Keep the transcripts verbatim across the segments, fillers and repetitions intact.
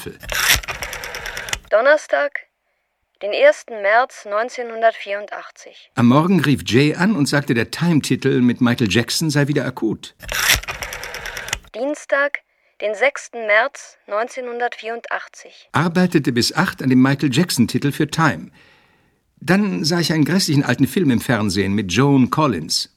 Teufel. Donnerstag, den ersten März neunzehnhundertvierundachtzig. Am Morgen rief Jay an und sagte, der Time-Titel mit Michael Jackson sei wieder akut. Dienstag, den sechsten März neunzehnhundertvierundachtzig. Arbeitete bis acht an dem Michael Jackson-Titel für Time. Dann sah ich einen grässlichen alten Film im Fernsehen mit Joan Collins.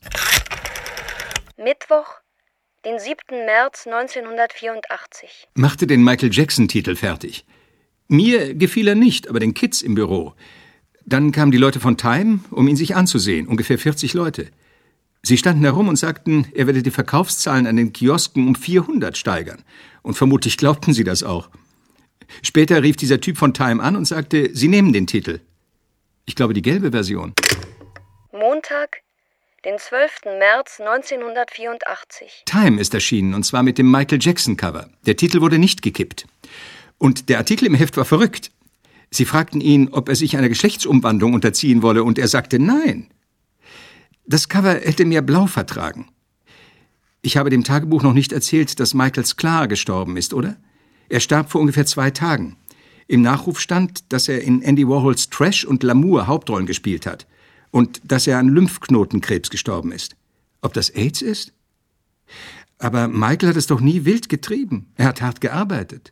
Mittwoch, den siebten März neunzehnhundertvierundachtzig. Machte den Michael Jackson-Titel fertig. Mir gefiel er nicht, aber den Kids im Büro. Dann kamen die Leute von Time, um ihn sich anzusehen, ungefähr vierzig Leute. Sie standen herum und sagten, er werde die Verkaufszahlen an den Kiosken um vierhundert steigern. Und vermutlich glaubten sie das auch. Später rief dieser Typ von Time an und sagte, sie nehmen den Titel. Ich glaube, die gelbe Version. Montag, den zwölften März neunzehnhundertvierundachtzig. Time ist erschienen, und zwar mit dem Michael Jackson-Cover. Der Titel wurde nicht gekippt. Und der Artikel im Heft war verrückt. Sie fragten ihn, ob er sich einer Geschlechtsumwandlung unterziehen wolle, und er sagte nein. Das Cover hätte mir blau vertragen. Ich habe dem Tagebuch noch nicht erzählt, dass Michael Sklar gestorben ist, oder? Er starb vor ungefähr zwei Tagen. Im Nachruf stand, dass er in Andy Warhols Trash und L'amour Hauptrollen gespielt hat und dass er an Lymphknotenkrebs gestorben ist. Ob das AIDS ist? Aber Michael hat es doch nie wild getrieben. Er hat hart gearbeitet.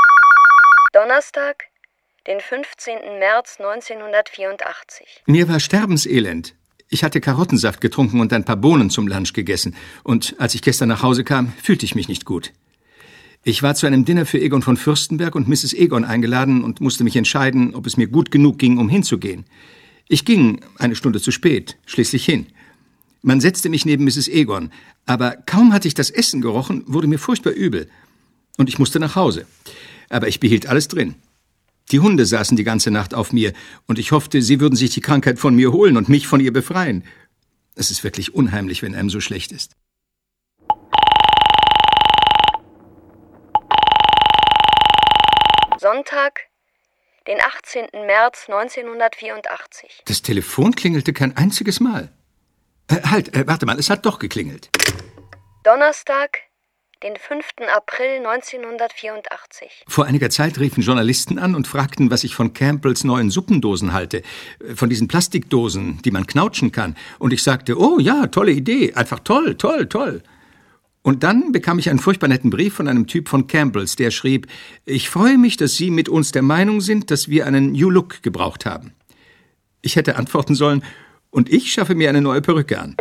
Donnerstag, den fünfzehnten März neunzehnhundertvierundachtzig. Mir war sterbenselend. Ich hatte Karottensaft getrunken und ein paar Bohnen zum Lunch gegessen. Und als ich gestern nach Hause kam, fühlte ich mich nicht gut. Ich war zu einem Dinner für Egon von Fürstenberg und Misses Egon eingeladen und musste mich entscheiden, ob es mir gut genug ging, um hinzugehen. Ich ging eine Stunde zu spät, schließlich hin. Man setzte mich neben Misses Egon, aber kaum hatte ich das Essen gerochen, wurde mir furchtbar übel. Und ich musste nach Hause. Aber ich behielt alles drin. Die Hunde saßen die ganze Nacht auf mir, und ich hoffte, sie würden sich die Krankheit von mir holen und mich von ihr befreien. Es ist wirklich unheimlich, wenn einem so schlecht ist. Sonntag, den achtzehnten März neunzehnhundertvierundachtzig. Das Telefon klingelte kein einziges Mal. Äh, halt, äh, warte mal, es hat doch geklingelt. Donnerstag, den fünften April neunzehnhundertvierundachtzig. Vor einiger Zeit riefen Journalisten an und fragten, was ich von Campbells neuen Suppendosen halte. Von diesen Plastikdosen, die man knautschen kann. Und ich sagte, oh ja, tolle Idee, einfach toll, toll, toll. Und dann bekam ich einen furchtbar netten Brief von einem Typ von Campbells, der schrieb, ich freue mich, dass Sie mit uns der Meinung sind, dass wir einen New Look gebraucht haben. Ich hätte antworten sollen, und ich schaffe mir eine neue Perücke an.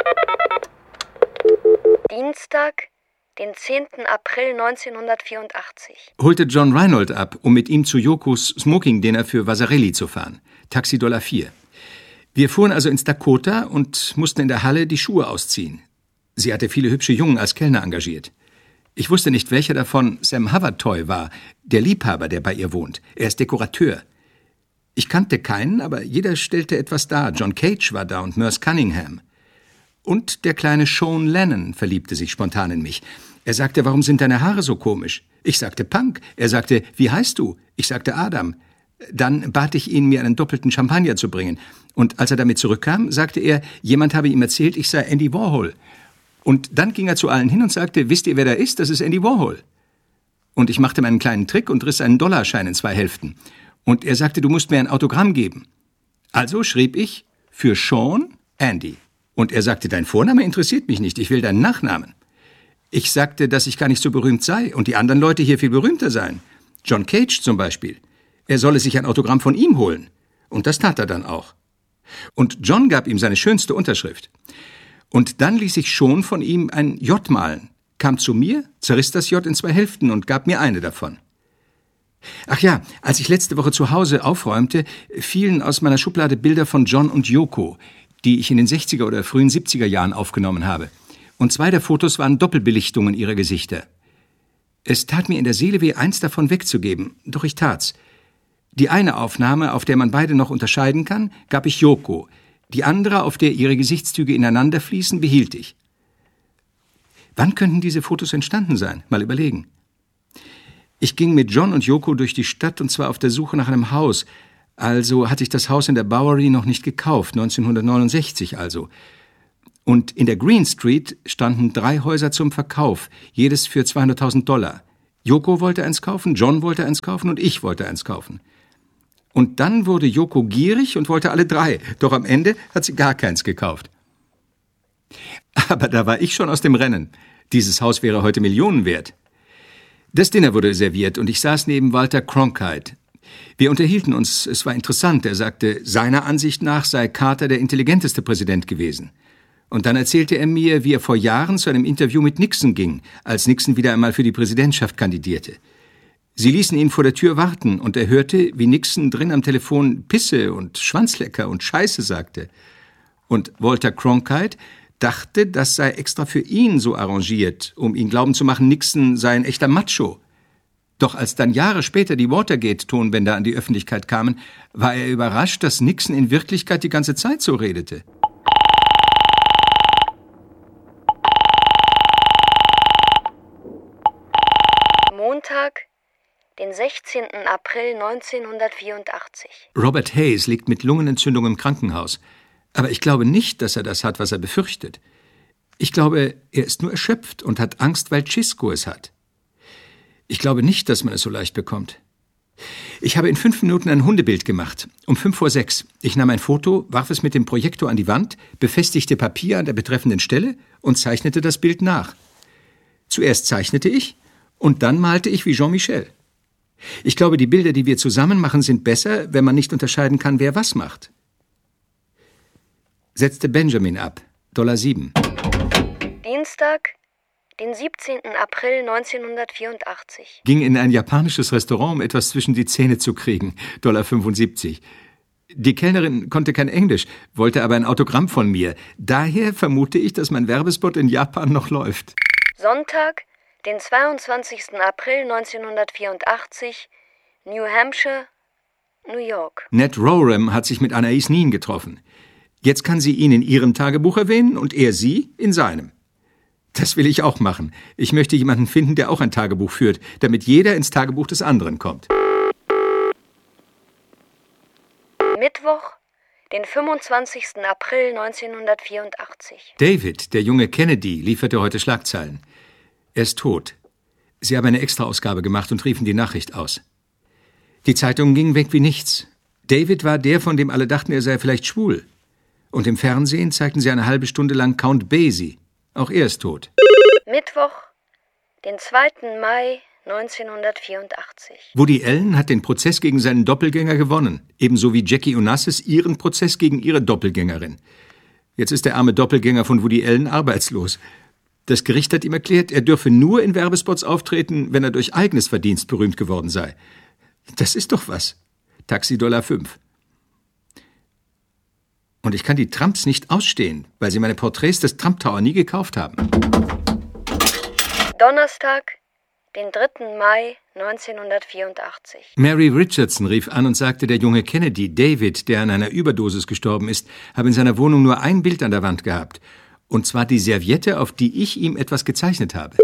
Dienstag, den zehnten April neunzehnhundertvierundachtzig. Holte John Reinold ab, um mit ihm zu Yokos Smoking-Dinner für Vasarely zu fahren. Taxi Dollar vier. Wir fuhren also ins Dakota und mussten in der Halle die Schuhe ausziehen. Sie hatte viele hübsche Jungen als Kellner engagiert. Ich wusste nicht, welcher davon Sam Havertoy war, der Liebhaber, der bei ihr wohnt. Er ist Dekorateur. Ich kannte keinen, aber jeder stellte etwas dar. John Cage war da und Merce Cunningham. Und der kleine Sean Lennon verliebte sich spontan in mich. Er sagte, warum sind deine Haare so komisch? Ich sagte Punk. Er sagte, wie heißt du? Ich sagte Adam. Dann bat ich ihn, mir einen doppelten Champagner zu bringen. Und als er damit zurückkam, sagte er, jemand habe ihm erzählt, ich sei Andy Warhol. Und dann ging er zu allen hin und sagte, wisst ihr, wer da ist? Das ist Andy Warhol. Und ich machte meinen kleinen Trick und riss einen Dollarschein in zwei Hälften. Und er sagte, du musst mir ein Autogramm geben. Also schrieb ich, für Sean, Andy. Und er sagte, dein Vorname interessiert mich nicht, ich will deinen Nachnamen. Ich sagte, dass ich gar nicht so berühmt sei und die anderen Leute hier viel berühmter seien. John Cage zum Beispiel. Er solle sich ein Autogramm von ihm holen. Und das tat er dann auch. Und John gab ihm seine schönste Unterschrift. Und dann ließ ich schon von ihm ein J malen, kam zu mir, zerriss das J in zwei Hälften und gab mir eine davon. Ach ja, als ich letzte Woche zu Hause aufräumte, fielen aus meiner Schublade Bilder von John und Yoko, die ich in den sechziger oder frühen siebziger Jahren aufgenommen habe. Und zwei der Fotos waren Doppelbelichtungen ihrer Gesichter. Es tat mir in der Seele weh, eins davon wegzugeben, doch ich tat's. Die eine Aufnahme, auf der man beide noch unterscheiden kann, gab ich Yoko. Die andere, auf der ihre Gesichtszüge ineinander fließen, behielt ich. Wann könnten diese Fotos entstanden sein? Mal überlegen. Ich ging mit John und Yoko durch die Stadt, und zwar auf der Suche nach einem Haus. Also hatte ich das Haus in der Bowery noch nicht gekauft, neunzehnhundertneunundsechzig also. Und in der Green Street standen drei Häuser zum Verkauf, jedes für zweihunderttausend Dollar. Yoko wollte eins kaufen, John wollte eins kaufen und ich wollte eins kaufen. Und dann wurde Yoko gierig und wollte alle drei, doch am Ende hat sie gar keins gekauft. Aber da war ich schon aus dem Rennen. Dieses Haus wäre heute Millionen wert. Das Dinner wurde serviert und ich saß neben Walter Cronkite. Wir unterhielten uns, es war interessant. Er sagte, seiner Ansicht nach sei Carter der intelligenteste Präsident gewesen. Und dann erzählte er mir, wie er vor Jahren zu einem Interview mit Nixon ging, als Nixon wieder einmal für die Präsidentschaft kandidierte. Sie ließen ihn vor der Tür warten und er hörte, wie Nixon drin am Telefon Pisse und Schwanzlecker und Scheiße sagte. Und Walter Cronkite dachte, das sei extra für ihn so arrangiert, um ihn glauben zu machen, Nixon sei ein echter Macho. Doch als dann Jahre später die Watergate-Tonbänder an die Öffentlichkeit kamen, war er überrascht, dass Nixon in Wirklichkeit die ganze Zeit so redete. Montag, den sechzehnten April neunzehnhundertvierundachtzig. Robert Hayes liegt mit Lungenentzündung im Krankenhaus. Aber ich glaube nicht, dass er das hat, was er befürchtet. Ich glaube, er ist nur erschöpft und hat Angst, weil Chisco es hat. Ich glaube nicht, dass man es so leicht bekommt. Ich habe in fünf Minuten ein Hundebild gemacht, um fünf vor sechs. Ich nahm ein Foto, warf es mit dem Projektor an die Wand, befestigte Papier an der betreffenden Stelle und zeichnete das Bild nach. Zuerst zeichnete ich und dann malte ich wie Jean-Michel. Ich glaube, die Bilder, die wir zusammen machen, sind besser, wenn man nicht unterscheiden kann, wer was macht. Setzte Benjamin ab, Dollar sieben. Dienstag, den siebzehnten April neunzehnhundertvierundachtzig. Ging in ein japanisches Restaurant, um etwas zwischen die Zähne zu kriegen, Dollar fünfundsiebzig. Die Kellnerin konnte kein Englisch, wollte aber ein Autogramm von mir. Daher vermute ich, dass mein Werbespot in Japan noch läuft. Sonntag, den zweiundzwanzigsten April neunzehnhundertvierundachtzig, New Hampshire, New York. Ned Rorem hat sich mit Anais Nin getroffen. Jetzt kann sie ihn in ihrem Tagebuch erwähnen und er sie in seinem. Das will ich auch machen. Ich möchte jemanden finden, der auch ein Tagebuch führt, damit jeder ins Tagebuch des anderen kommt. Mittwoch, den fünfundzwanzigsten April neunzehnhundertvierundachtzig. David, der junge Kennedy, lieferte heute Schlagzeilen. Er ist tot. Sie haben eine Extraausgabe gemacht und riefen die Nachricht aus. Die Zeitungen gingen weg wie nichts. David war der, von dem alle dachten, er sei vielleicht schwul. Und im Fernsehen zeigten sie eine halbe Stunde lang Count Basie. Auch er ist tot. Mittwoch, den zweiten Mai neunzehnhundertvierundachtzig. Woody Allen hat den Prozess gegen seinen Doppelgänger gewonnen. Ebenso wie Jackie Onassis ihren Prozess gegen ihre Doppelgängerin. Jetzt ist der arme Doppelgänger von Woody Allen arbeitslos. Das Gericht hat ihm erklärt, er dürfe nur in Werbespots auftreten, wenn er durch eigenes Verdienst berühmt geworden sei. Das ist doch was. Taxi Dollar fünf. Und ich kann die Trumps nicht ausstehen, weil sie meine Porträts des Trump Tower nie gekauft haben. Donnerstag, den dritten Mai neunzehnhundertvierundachtzig. Mary Richardson rief an und sagte, der junge Kennedy, David, der an einer Überdosis gestorben ist, habe in seiner Wohnung nur ein Bild an der Wand gehabt. Und zwar die Serviette, auf die ich ihm etwas gezeichnet habe.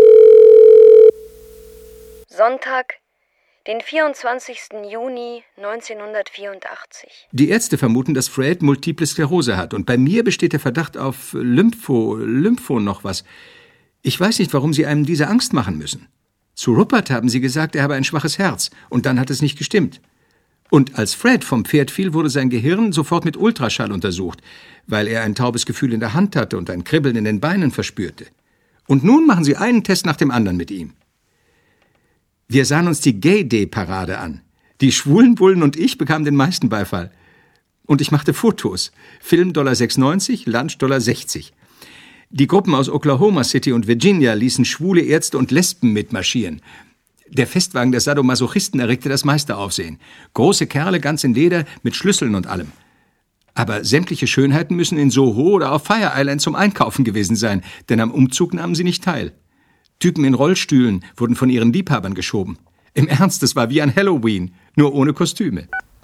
Sonntag, den vierundzwanzigsten Juni neunzehnhundertvierundachtzig. Die Ärzte vermuten, dass Fred Multiple Sklerose hat. Und bei mir besteht der Verdacht auf Lympho, Lympho noch was. Ich weiß nicht, warum sie einem diese Angst machen müssen. Zu Rupert haben sie gesagt, er habe ein schwaches Herz. Und dann hat es nicht gestimmt. Und als Fred vom Pferd fiel, wurde sein Gehirn sofort mit Ultraschall untersucht, weil er ein taubes Gefühl in der Hand hatte und ein Kribbeln in den Beinen verspürte. Und nun machen sie einen Test nach dem anderen mit ihm. Wir sahen uns die Gay-Day-Parade an. Die schwulen Bullen und ich bekamen den meisten Beifall. Und ich machte Fotos. Film Dollar sechsundneunzig, Lunch Dollar sechzig. Die Gruppen aus Oklahoma City und Virginia ließen schwule Ärzte und Lesben mitmarschieren. Der Festwagen der Sadomasochisten erregte das meiste Aufsehen. Große Kerle, ganz in Leder, mit Schlüsseln und allem. Aber sämtliche Schönheiten müssen in Soho oder auf Fire Island zum Einkaufen gewesen sein, denn am Umzug nahmen sie nicht teil. Typen in Rollstühlen wurden von ihren Liebhabern geschoben. Im Ernst, es war wie an Halloween, nur ohne Kostüme.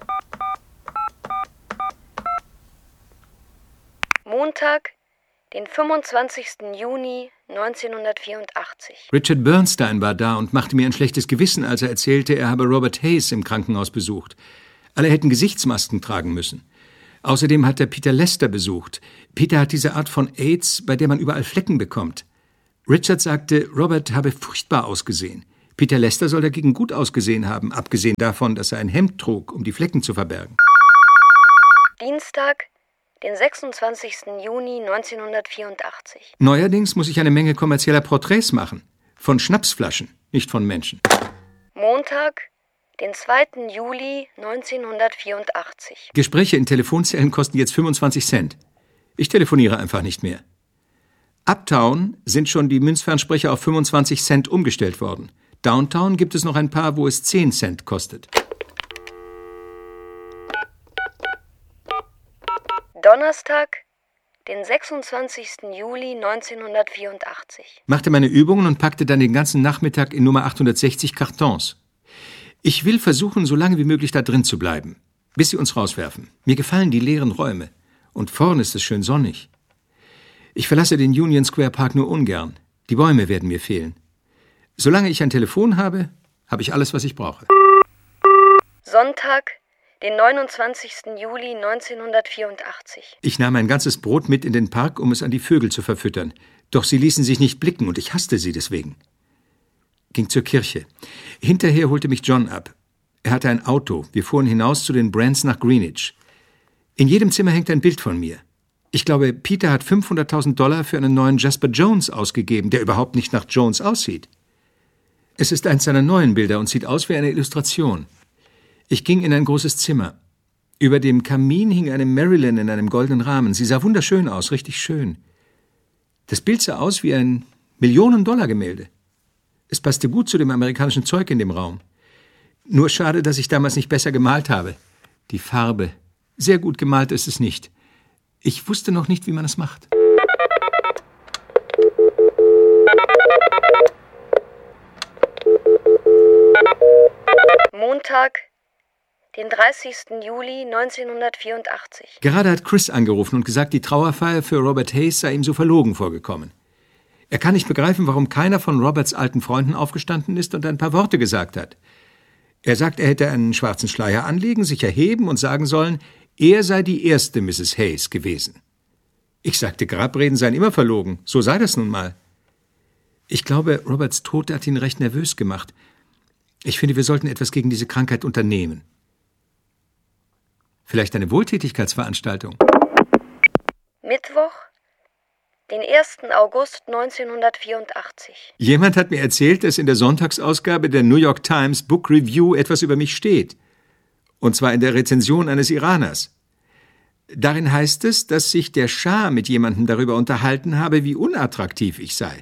Montag, den fünfundzwanzigsten Juni neunzehnhundertvierundachtzig. Richard Bernstein war da und machte mir ein schlechtes Gewissen, als er erzählte, er habe Robert Hayes im Krankenhaus besucht. Alle hätten Gesichtsmasken tragen müssen. Außerdem hat er Peter Lester besucht. Peter hat diese Art von AIDS, bei der man überall Flecken bekommt. Richard sagte, Robert habe furchtbar ausgesehen. Peter Lester soll dagegen gut ausgesehen haben, abgesehen davon, dass er ein Hemd trug, um die Flecken zu verbergen. Dienstag, den sechsundzwanzigsten Juni neunzehnhundertvierundachtzig. Neuerdings muss ich eine Menge kommerzieller Porträts machen. Von Schnapsflaschen, nicht von Menschen. Montag, den zweiten Juli neunzehnhundertvierundachtzig. Gespräche in Telefonzellen kosten jetzt fünfundzwanzig Cent. Ich telefoniere einfach nicht mehr. Uptown sind schon die Münzfernsprecher auf fünfundzwanzig Cent umgestellt worden. Downtown gibt es noch ein paar, wo es zehn Cent kostet. Donnerstag, den sechsundzwanzigsten Juli neunzehnhundertvierundachtzig. Machte meine Übungen und packte dann den ganzen Nachmittag in Nummer achthundertsechzig Kartons. Ich will versuchen, so lange wie möglich da drin zu bleiben, bis sie uns rauswerfen. Mir gefallen die leeren Räume. Und vorn ist es schön sonnig. Ich verlasse den Union Square Park nur ungern. Die Bäume werden mir fehlen. Solange ich ein Telefon habe, habe ich alles, was ich brauche. Sonntag, den neunundzwanzigsten Juli neunzehnhundertvierundachtzig. Ich nahm ein ganzes Brot mit in den Park, um es an die Vögel zu verfüttern. Doch sie ließen sich nicht blicken und ich hasste sie deswegen. Ging zur Kirche. Hinterher holte mich John ab. Er hatte ein Auto. Wir fuhren hinaus zu den Brands nach Greenwich. In jedem Zimmer hängt ein Bild von mir. Ich glaube, Peter hat fünfhunderttausend Dollar für einen neuen Jasper Jones ausgegeben, der überhaupt nicht nach Jones aussieht. Es ist eins seiner neuen Bilder und sieht aus wie eine Illustration. Ich ging in ein großes Zimmer. Über dem Kamin hing eine Marilyn in einem goldenen Rahmen. Sie sah wunderschön aus, richtig schön. Das Bild sah aus wie ein Millionen-Dollar-Gemälde. Es passte gut zu dem amerikanischen Zeug in dem Raum. Nur schade, dass ich damals nicht besser gemalt habe. Die Farbe. Sehr gut gemalt ist es nicht. Ich wusste noch nicht, wie man es macht. Montag, den dreißigsten Juli neunzehnhundertvierundachtzig. Gerade hat Chris angerufen und gesagt, die Trauerfeier für Robert Hayes sei ihm so verlogen vorgekommen. Er kann nicht begreifen, warum keiner von Roberts alten Freunden aufgestanden ist und ein paar Worte gesagt hat. Er sagt, er hätte einen schwarzen Schleier anlegen, sich erheben und sagen sollen, er sei die erste Misses Hayes gewesen. Ich sagte, Grabreden seien immer verlogen, so sei das nun mal. Ich glaube, Roberts Tod hat ihn recht nervös gemacht. Ich finde, wir sollten etwas gegen diese Krankheit unternehmen. Vielleicht eine Wohltätigkeitsveranstaltung. Mittwoch, den ersten August neunzehnhundertvierundachtzig. Jemand hat mir erzählt, dass in der Sonntagsausgabe der New York Times Book Review etwas über mich steht. Und zwar in der Rezension eines Iraners. Darin heißt es, dass sich der Schah mit jemandem darüber unterhalten habe, wie unattraktiv ich sei.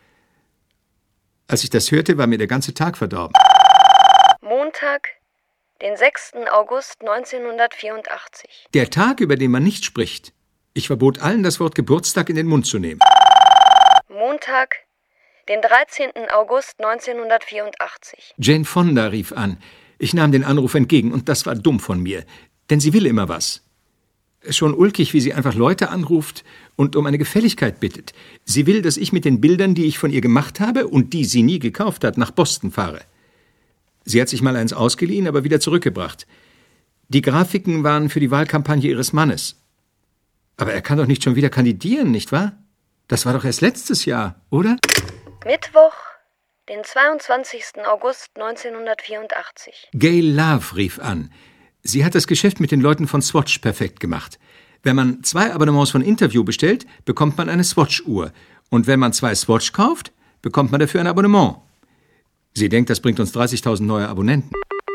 Als ich das hörte, war mir der ganze Tag verdorben. Montag, den sechsten August neunzehnhundertvierundachtzig. Der Tag, über den man nicht spricht. Ich verbot allen, das Wort Geburtstag in den Mund zu nehmen. Montag, den dreizehnten August neunzehnhundertvierundachtzig. Jane Fonda rief an. Ich nahm den Anruf entgegen und das war dumm von mir, denn sie will immer was. Schon ulkig, wie sie einfach Leute anruft und um eine Gefälligkeit bittet. Sie will, dass ich mit den Bildern, die ich von ihr gemacht habe und die sie nie gekauft hat, nach Boston fahre. Sie hat sich mal eins ausgeliehen, aber wieder zurückgebracht. Die Grafiken waren für die Wahlkampagne ihres Mannes. Aber er kann doch nicht schon wieder kandidieren, nicht wahr? Das war doch erst letztes Jahr, oder? Mittwoch, den zweiundzwanzigsten August neunzehnhundertvierundachtzig. Gail Love rief an. Sie hat das Geschäft mit den Leuten von Swatch perfekt gemacht. Wenn man zwei Abonnements von Interview bestellt, bekommt man eine Swatch-Uhr. Und wenn man zwei Swatch kauft, bekommt man dafür ein Abonnement. Sie denkt, das bringt uns dreißigtausend neue Abonnenten.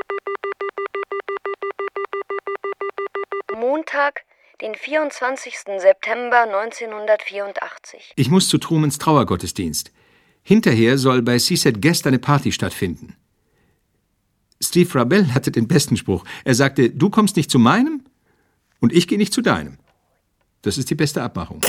Montag, den vierundzwanzigsten September neunzehnhundertvierundachtzig. Ich muss zu Trumans Trauergottesdienst. Hinterher soll bei C Z Guest eine Party stattfinden. Steve Rabell hatte den besten Spruch. Er sagte, du kommst nicht zu meinem und ich gehe nicht zu deinem. Das ist die beste Abmachung.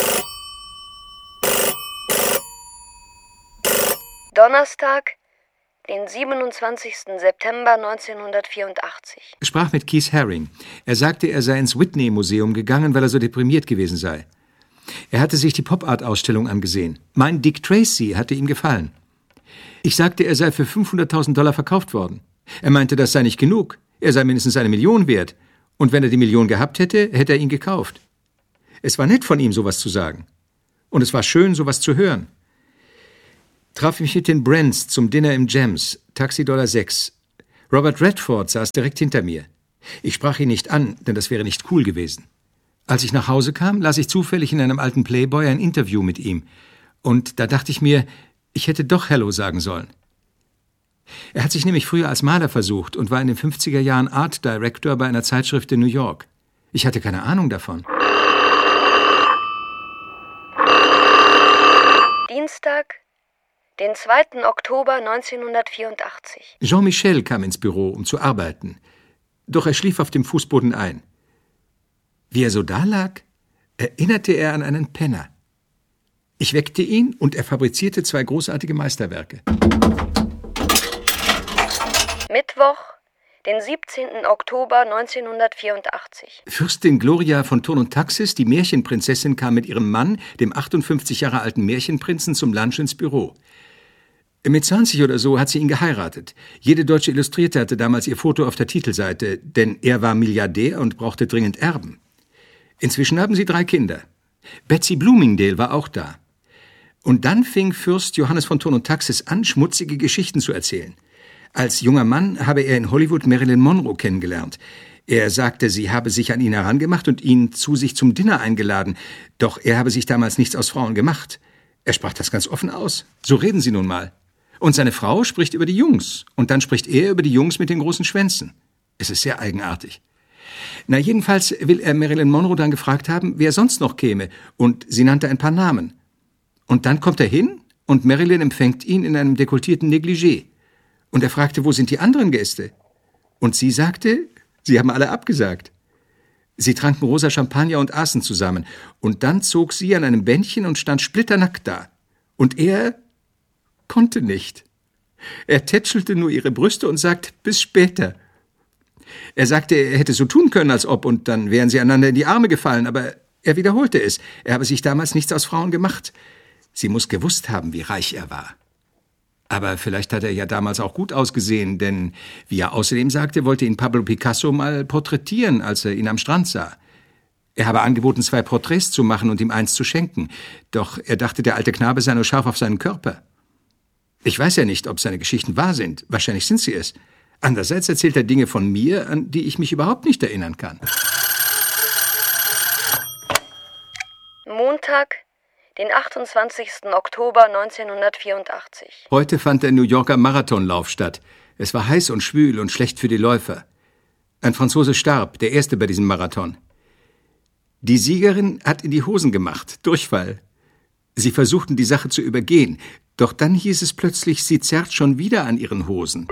Donnerstag, den siebenundzwanzigsten September neunzehnhundertvierundachtzig. Ich sprach mit Keith Haring. Er sagte, er sei ins Whitney-Museum gegangen, weil er so deprimiert gewesen sei. Er hatte sich die Pop-Art-Ausstellung angesehen. Mein Dick Tracy hatte ihm gefallen. Ich sagte, er sei für fünfhunderttausend Dollar verkauft worden. Er meinte, das sei nicht genug. Er sei mindestens eine Million wert. Und wenn er die Million gehabt hätte, hätte er ihn gekauft. Es war nett von ihm, sowas zu sagen. Und es war schön, sowas zu hören. Traf mich mit den Brents zum Dinner im Gems, Taxi Dollar sechs. Robert Redford saß direkt hinter mir. Ich sprach ihn nicht an, denn das wäre nicht cool gewesen. Als ich nach Hause kam, las ich zufällig in einem alten Playboy ein Interview mit ihm. Und da dachte ich mir, ich hätte doch Hello sagen sollen. Er hat sich nämlich früher als Maler versucht und war in den fünfziger Jahren Art Director bei einer Zeitschrift in New York. Ich hatte keine Ahnung davon. Dienstag, den zweiten Oktober neunzehnhundertvierundachtzig. Jean-Michel kam ins Büro, um zu arbeiten. Doch er schlief auf dem Fußboden ein. Wie er so dalag, erinnerte er an einen Penner. Ich weckte ihn und er fabrizierte zwei großartige Meisterwerke. Mittwoch, den siebzehnten Oktober neunzehnhundertvierundachtzig. Fürstin Gloria von Thurn und Taxis, die Märchenprinzessin, kam mit ihrem Mann, dem achtundfünfzig Jahre alten Märchenprinzen, zum Lunch ins Büro. Mit zwanzig oder so hat sie ihn geheiratet. Jede deutsche Illustrierte hatte damals ihr Foto auf der Titelseite, denn er war Milliardär und brauchte dringend Erben. Inzwischen haben sie drei Kinder. Betsy Bloomingdale war auch da. Und dann fing Fürst Johannes von Thurn und Taxis an, schmutzige Geschichten zu erzählen. Als junger Mann habe er in Hollywood Marilyn Monroe kennengelernt. Er sagte, sie habe sich an ihn herangemacht und ihn zu sich zum Dinner eingeladen. Doch er habe sich damals nichts aus Frauen gemacht. Er sprach das ganz offen aus. So reden sie nun mal. Und seine Frau spricht über die Jungs. Und dann spricht er über die Jungs mit den großen Schwänzen. Es ist sehr eigenartig. Na, jedenfalls will er Marilyn Monroe dann gefragt haben, wer sonst noch käme. Und sie nannte ein paar Namen. Und dann kommt er hin und Marilyn empfängt ihn in einem dekolletierten Negligé. Und er fragte, wo sind die anderen Gäste? Und sie sagte, sie haben alle abgesagt. Sie tranken rosa Champagner und aßen zusammen. Und dann zog sie an einem Bändchen und stand splitternackt da. Und er konnte nicht. Er tätschelte nur ihre Brüste und sagte, bis später. Er sagte, er hätte so tun können, als ob, und dann wären sie einander in die Arme gefallen, aber er wiederholte es. Er habe sich damals nichts aus Frauen gemacht. Sie muss gewusst haben, wie reich er war. Aber vielleicht hat er ja damals auch gut ausgesehen, denn, wie er außerdem sagte, wollte ihn Pablo Picasso mal porträtieren, als er ihn am Strand sah. Er habe angeboten, zwei Porträts zu machen und ihm eins zu schenken. Doch er dachte, der alte Knabe sei nur scharf auf seinen Körper. Ich weiß ja nicht, ob seine Geschichten wahr sind. Wahrscheinlich sind sie es. Andererseits erzählt er Dinge von mir, an die ich mich überhaupt nicht erinnern kann. Montag, den achtundzwanzigsten Oktober neunzehnhundertvierundachtzig. Heute fand der New Yorker Marathonlauf statt. Es war heiß und schwül und schlecht für die Läufer. Ein Franzose starb, der erste bei diesem Marathon. Die Siegerin hat in die Hosen gemacht, Durchfall. Sie versuchten, die Sache zu übergehen, doch dann hieß es plötzlich, sie zerrt schon wieder an ihren Hosen.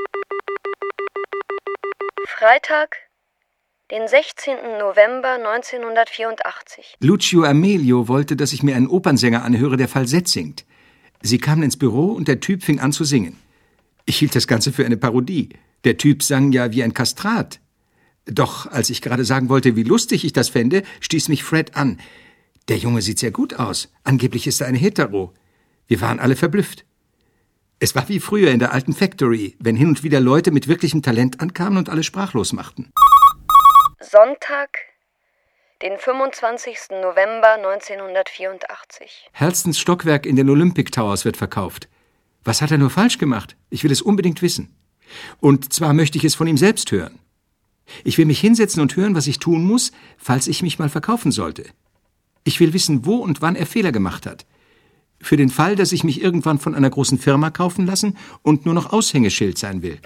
Freitag, den sechzehnten November neunzehnhundertvierundachtzig. Lucio Amelio wollte, dass ich mir einen Opernsänger anhöre, der Falsett singt. Sie kamen ins Büro und der Typ fing an zu singen. Ich hielt das Ganze für eine Parodie. Der Typ sang ja wie ein Kastrat. Doch als ich gerade sagen wollte, wie lustig ich das fände, stieß mich Fred an. Der Junge sieht sehr gut aus. Angeblich ist er ein Hetero. Wir waren alle verblüfft. Es war wie früher in der alten Factory, wenn hin und wieder Leute mit wirklichem Talent ankamen und alle sprachlos machten. Sonntag, den fünfundzwanzigsten November neunzehnhundertvierundachtzig. Halstons Stockwerk in den Olympic Towers wird verkauft. Was hat er nur falsch gemacht? Ich will es unbedingt wissen. Und zwar möchte ich es von ihm selbst hören. Ich will mich hinsetzen und hören, was ich tun muss, falls ich mich mal verkaufen sollte. Ich will wissen, wo und wann er Fehler gemacht hat. Für den Fall, dass ich mich irgendwann von einer großen Firma kaufen lassen und nur noch Aushängeschild sein will.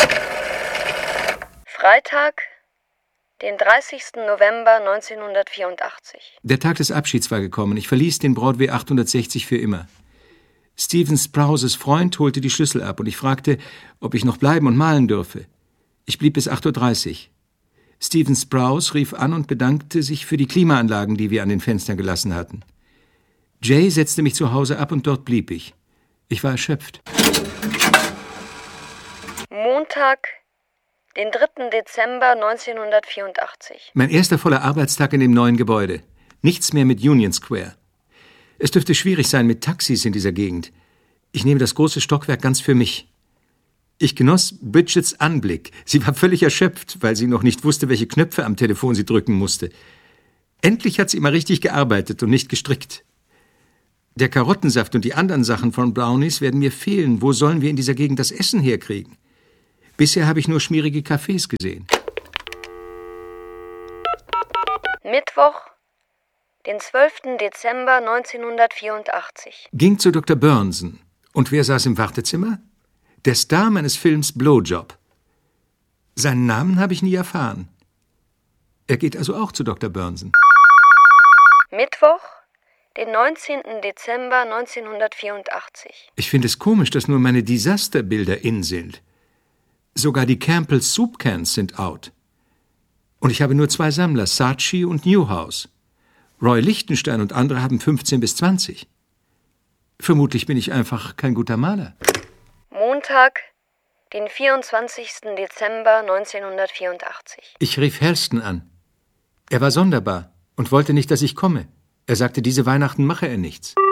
Freitag, den dreißigsten November neunzehnhundertvierundachtzig. Der Tag des Abschieds war gekommen. Ich verließ den Broadway achthundertsechzig für immer. Stephen Sprouses Freund holte die Schlüssel ab und ich fragte, ob ich noch bleiben und malen dürfe. Ich blieb bis acht Uhr dreißig. Stephen Sprouse rief an und bedankte sich für die Klimaanlagen, die wir an den Fenstern gelassen hatten. Jay setzte mich zu Hause ab und dort blieb ich. Ich war erschöpft. Montag, den dritten Dezember neunzehnhundertvierundachtzig. Mein erster voller Arbeitstag in dem neuen Gebäude. Nichts mehr mit Union Square. Es dürfte schwierig sein mit Taxis in dieser Gegend. Ich nehme das große Stockwerk ganz für mich. Ich genoss Bridgets Anblick. Sie war völlig erschöpft, weil sie noch nicht wusste, welche Knöpfe am Telefon sie drücken musste. Endlich hat sie immer richtig gearbeitet und nicht gestrickt. Der Karottensaft und die anderen Sachen von Brownies werden mir fehlen. Wo sollen wir in dieser Gegend das Essen herkriegen? Bisher habe ich nur schmierige Cafés gesehen. Mittwoch, den zwölften Dezember neunzehnhundertvierundachtzig. Ging zu Doktor Burnson. Und wer saß im Wartezimmer? Der Star meines Films Blowjob. Seinen Namen habe ich nie erfahren. Er geht also auch zu Doktor Burnson. Mittwoch, den neunzehnten Dezember neunzehnhundertvierundachtzig. Ich finde es komisch, dass nur meine Disasterbilder in sind. Sogar die Campbell's Soup Cans sind out. Und ich habe nur zwei Sammler, Saatchi und Newhouse. Roy Lichtenstein und andere haben fünfzehn bis zwanzig. Vermutlich bin ich einfach kein guter Maler. Montag, den vierundzwanzigsten Dezember neunzehnhundertvierundachtzig. Ich rief Helston an. Er war sonderbar und wollte nicht, dass ich komme. Er sagte, diese Weihnachten mache er nichts.